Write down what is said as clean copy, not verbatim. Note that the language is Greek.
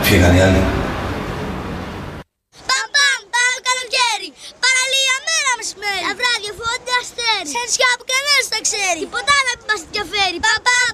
Φύγαν οι άλλοι. Παμπαμ, πάμε καλοκαίρι. Παραλία μέρα μεσημέρι. Τα βράδια φωτιά αστέρι. Σε νησιά που κανένας τα ξέρει. Τίποτα άλλο που μας ενδιαφέρει. Παμπαμ.